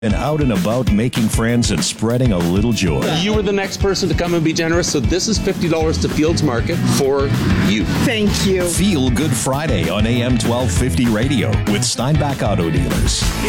and out and about making friends and spreading a little joy. You were the next person to come and be generous, so this is $50 to Fields Market for you. Thank you. Feel Good Friday on AM 1250 Radio with Steinbach Auto Dealers.